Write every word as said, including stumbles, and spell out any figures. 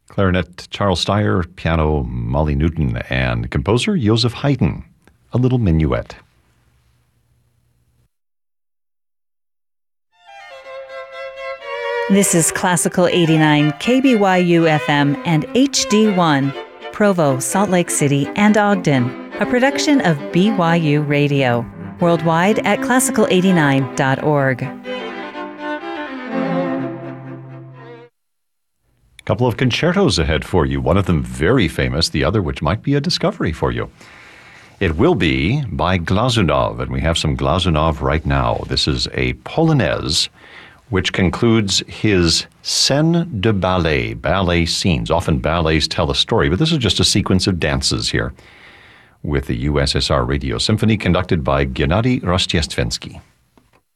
Clarinet, Charles Steyer. Piano, Molly Newton. And composer, Joseph Haydn. A little minuet. This is Classical eighty-nine, K B Y U F M and H D one, Provo, Salt Lake City, and Ogden, a production of B Y U Radio. Worldwide at classical eighty-nine dot org. Couple of concertos ahead for you. One of them very famous, the other which might be a discovery for you. It will be by Glazunov, and we have some Glazunov right now. This is a Polonaise, which concludes his scène de ballet, ballet scenes. Often ballets tell a story, but this is just a sequence of dances here with the U S S R Radio Symphony conducted by Gennady Rostestvenskiy.